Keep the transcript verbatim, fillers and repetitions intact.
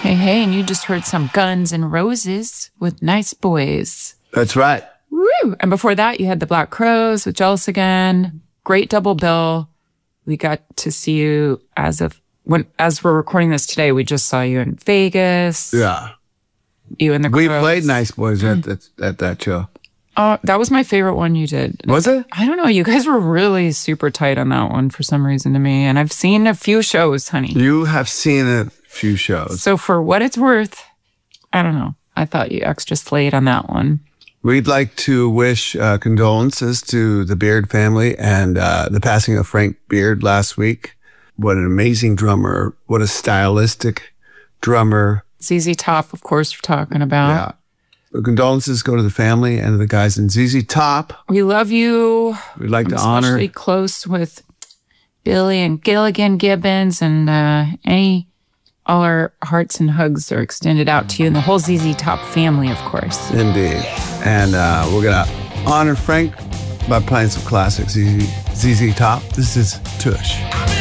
Hey, hey, and you just heard some Guns N' Roses with Nice Boys. That's right. Woo! And before that, you had the Black Crowes with Jealous Again. Great double bill. We got to see you as of when, as we're recording this today, we just saw you in Vegas. Yeah. You and the We Crowes. played Nice Boys at, that at that show. Oh, that was my favorite one you did. Was it? I don't know. You guys were really super tight on that one for some reason to me. And I've seen a few shows, honey. You have seen a few shows. So for what it's worth, I don't know. I thought you extra slayed on that one. We'd like to wish uh, condolences to the Beard family and uh, the passing of Frank Beard last week. What an amazing drummer. What a stylistic drummer. Z Z Top, of course, we're talking about. Yeah. So condolences go to the family and the guys in Z Z Top. We love you. We'd like I'm to honor. especially close with Billy and Gilligan Gibbons, and uh, any all our hearts and hugs are extended out to you and the whole Z Z Top family, of course. Indeed. And uh, we're going to honor Frank by playing some classics. Z Z Top. This is Tush.